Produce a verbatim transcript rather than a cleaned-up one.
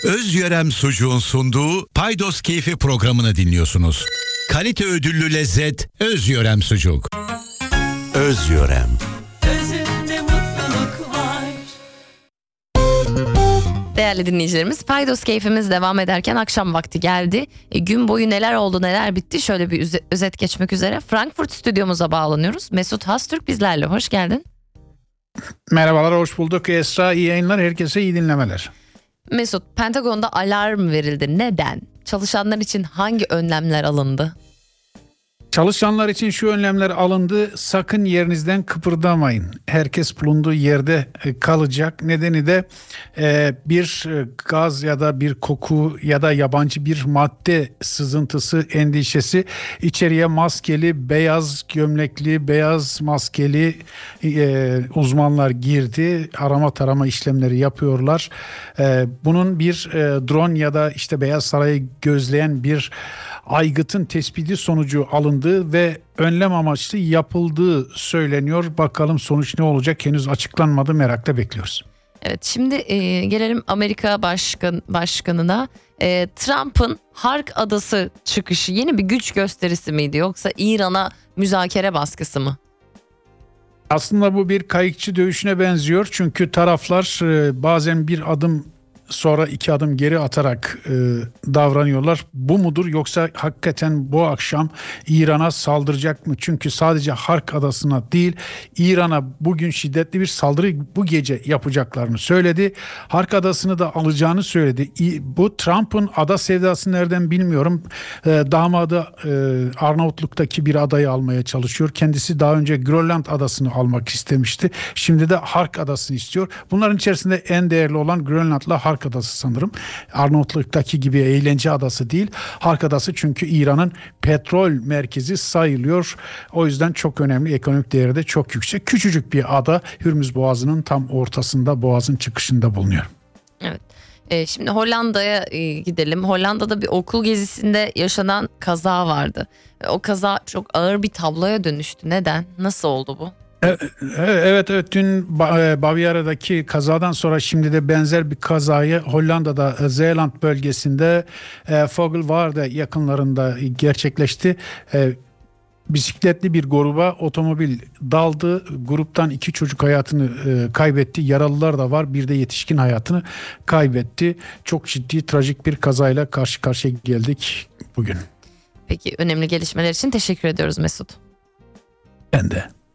Özyörem Sucuğun sunduğu Paydos Keyfi programını dinliyorsunuz. Kalite ödüllü lezzet Özyörem Sucuk. Özyörem. Özünde mutluluk var. Değerli dinleyicilerimiz, Paydos Keyfimiz devam ederken akşam vakti geldi. E, gün boyu neler oldu neler bitti şöyle bir üze- özet geçmek üzere Frankfurt stüdyomuza bağlanıyoruz. Mesut Hastürk bizlerle, hoş geldin. Merhabalar, hoş bulduk Esra. İyi yayınlar, herkese iyi dinlemeler. Mesut, Pentagon'da alarm verildi. Neden? Çalışanlar için hangi önlemler alındı? Çalışanlar için şu önlemler alındı. Sakın yerinizden kıpırdamayın. Herkes bulunduğu yerde kalacak. Nedeni de bir gaz ya da bir koku ya da yabancı bir madde sızıntısı endişesi. İçeriye maskeli, beyaz gömlekli, beyaz maskeli uzmanlar girdi. Arama tarama işlemleri yapıyorlar. Bunun bir drone ya da işte Beyaz Saray'ı gözleyen bir aygıtın tespiti sonucu alındığı ve önlem amaçlı yapıldığı söyleniyor. Bakalım sonuç ne olacak, henüz açıklanmadı, merakla bekliyoruz. Evet, şimdi e, gelelim Amerika Başkan, Başkanı'na. E, Trump'ın Hark Adası çıkışı yeni bir güç gösterisi miydi, yoksa İran'a müzakere baskısı mı? Aslında bu bir kayıkçı dövüşüne benziyor. Çünkü taraflar e, bazen bir adım sonra iki adım geri atarak e, davranıyorlar. Bu mudur, yoksa hakikaten bu akşam İran'a saldıracak mı? Çünkü sadece Hark Adası'na değil, İran'a bugün şiddetli bir saldırı bu gece yapacaklarını söyledi. Hark Adası'nı da alacağını söyledi. Bu Trump'ın ada sevdası nereden bilmiyorum. E, damadı e, Arnavutluk'taki bir adayı almaya çalışıyor. Kendisi daha önce Grönland Adası'nı almak istemişti. Şimdi de Hark Adası'nı istiyor. Bunların içerisinde en değerli olan Grönland'la Hark Adası sanırım. Arnavutluk'taki gibi eğlence adası değil. Hark Adası çünkü İran'ın petrol merkezi sayılıyor. O yüzden çok önemli, ekonomik değeri de çok yüksek. Küçücük bir ada, Hürmüz Boğazı'nın tam ortasında, boğazın çıkışında bulunuyor. Evet. E, şimdi Hollanda'ya e, gidelim. Hollanda'da bir okul gezisinde yaşanan kaza vardı. E, o kaza çok ağır bir tabloya dönüştü. Neden? Nasıl oldu bu? Evet evet dün Bavyera'daki kazadan sonra şimdi de benzer bir kazayı Hollanda'da Zeeland bölgesinde Vogelwaarde yakınlarında gerçekleşti. Bisikletli bir gruba otomobil daldı. Gruptan iki çocuk hayatını kaybetti. Yaralılar da var. Bir de yetişkin hayatını kaybetti. Çok ciddi, trajik bir kazayla karşı karşıya geldik bugün. Peki, önemli gelişmeler için teşekkür ediyoruz Mesut. Ben de.